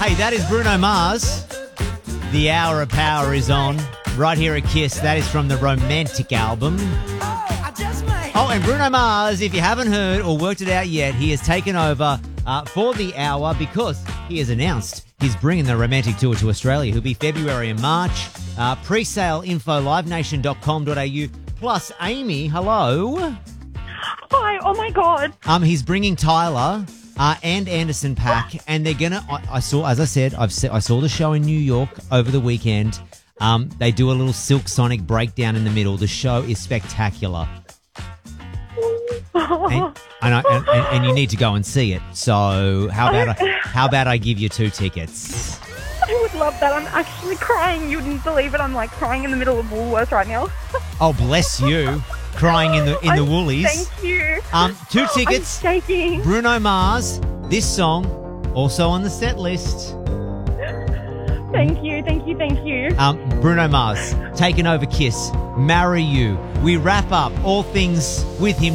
Hey, that is Bruno Mars. The Hour of Power is on right here at Kiss. That is from the Romantic album. Oh, and Bruno Mars, if you haven't heard or worked it out yet, he has taken over for the hour because he has announced he's bringing the Romantic Tour to Australia. He'll be February and March. Pre-sale info, liveNation.com.au. Plus, Amy, hello. Hi, oh my God. He's bringing Tyler and Anderson .Paak, and they're gonna. I saw, as I said, I saw the show in New York over the weekend. They do a little Silk Sonic breakdown in the middle. The show is spectacular, and you need to go and see it. So how about I give you 2 tickets? I would love that. I'm actually crying. You wouldn't believe it. I'm like crying in the middle of Woolworths right now. Oh, bless you. Crying in the Woolies. Thank you. 2 tickets. I'm shaking. Bruno Mars. This song also on the set list. Thank you. Bruno Mars, taking over Kiss, Marry You. We wrap up all things with him